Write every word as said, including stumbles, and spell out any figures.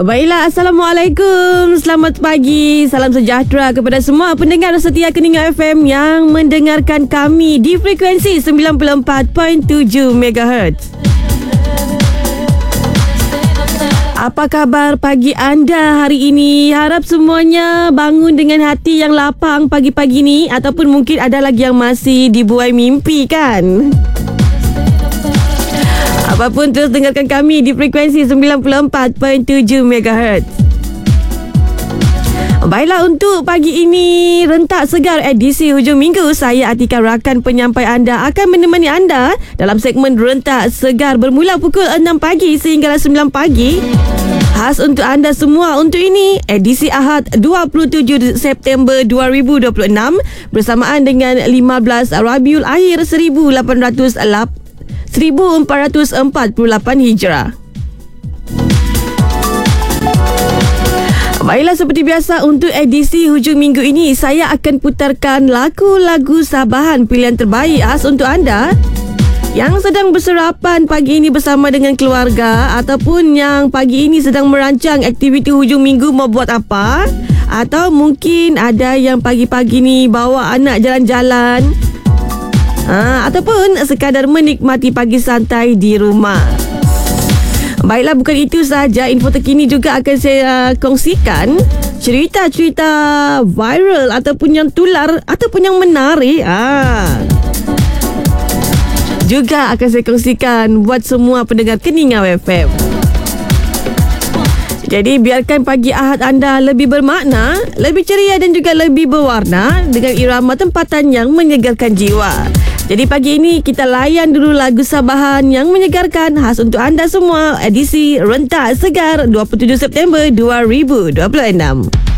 Baiklah, Assalamualaikum. Selamat pagi. Salam sejahtera kepada semua pendengar setia Keningau F M yang mendengarkan kami di frekuensi sembilan puluh empat perpuluhan tujuh megahertz. Apa khabar pagi anda hari ini? Harap semuanya bangun dengan hati yang lapang pagi-pagi ni, ataupun mungkin ada lagi yang masih dibuai mimpi kan? Apapun, terus dengarkan kami di frekuensi sembilan puluh empat perpuluhan tujuh megahertz. Baiklah, untuk pagi ini, Rentak Segar edisi hujung minggu, saya Atika, rakan penyampai anda, akan menemani anda dalam segmen Rentak Segar bermula pukul enam pagi sehingga sembilan pagi. Khas untuk anda semua untuk ini, edisi Ahad dua puluh tujuh September dua ribu dua puluh enam bersamaan dengan lima belas Rabiul Akhir seribu lapan ratus seribu empat ratus empat puluh lapan Hijrah. Baiklah, seperti biasa untuk edisi hujung minggu ini, saya akan putarkan lagu-lagu Sabahan pilihan terbaik khas untuk anda yang sedang berserapan pagi ini bersama dengan keluarga, ataupun yang pagi ini sedang merancang aktiviti hujung minggu mau buat apa, atau mungkin ada yang pagi-pagi ni bawa anak jalan-jalan, ha, ataupun sekadar menikmati pagi santai di rumah. Baiklah, bukan itu sahaja, info terkini juga akan saya uh, kongsikan cerita-cerita viral ataupun yang tular ataupun yang menarik. Ha. Juga akan saya kongsikan buat semua pendengar Keningau F M. Jadi biarkan pagi Ahad anda lebih bermakna, lebih ceria dan juga lebih berwarna dengan irama tempatan yang menyegarkan jiwa. Jadi pagi ini kita layan dulu lagu Sabahan yang menyegarkan khas untuk anda semua, edisi Rentak Segar dua puluh tujuh September dua ribu dua puluh enam.